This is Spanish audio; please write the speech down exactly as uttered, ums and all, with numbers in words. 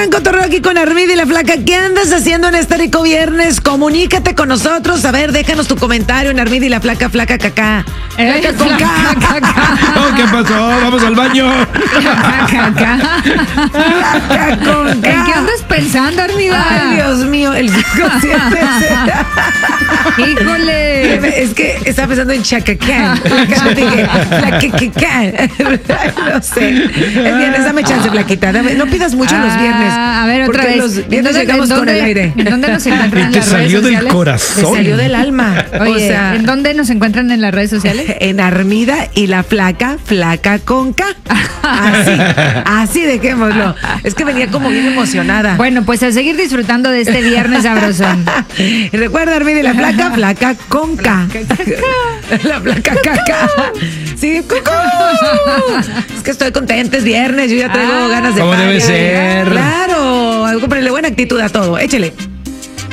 gran cotorreo aquí con Armida y la Flaca. ¿Qué andas haciendo en este rico viernes? Comunícate con nosotros. A ver, déjanos tu comentario en Armida y la Flaca, Flaca Cacá. Eh, Flaca con flaca, K. caca. Oh, ¿qué pasó? Vamos al baño. Flaca, caca. Flaca con ¿En K. qué andas pensando, Armida? Ay, Dios mío, el subconsciente. Híjole. Es que estaba pensando en Chacacán. Dije, Flaquecacán. No sé. Es viernes, dame chance, Flaquita. Dame- no pidas mucho los viernes. Ah, a ver, otra porque vez. los viernes ¿En dónde- llegamos en con dónde- el aire. ¿En dónde nos encuentran Y en te las redes salió del sociales? Me corazón. salió del alma. Oye, o sea, ¿en dónde nos encuentran en las redes sociales? en Armida y la Flaca, Flaca con K. Así, así dejémoslo. Es que venía como bien emocionada. Bueno, pues a seguir disfrutando de este viernes sabrosón. Y recuerda, Armida y la Flaca, Flaca con K. La Flaca caca. Sí, cucú. Es que estoy contenta, es viernes, yo ya traigo Ah. ganas de Como party. debe ser. Claro, algo ponerle buena actitud a todo. Échele.